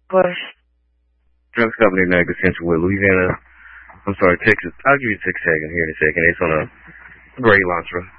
Bush. Drugs company United Central with Louisiana. I'm sorry, Texas. I'll give you a 6 seconds here in a second. It's on a Gray Elantra.